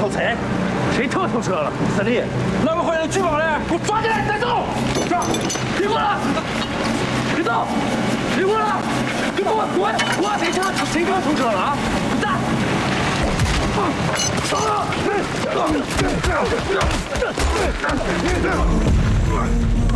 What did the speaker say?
偷车？谁偷车了？是你！哪个坏人举报的？给我抓起来，带走！抓！别过来！别走！别过来！给我滚！谁偷车了啊？滚蛋！走了！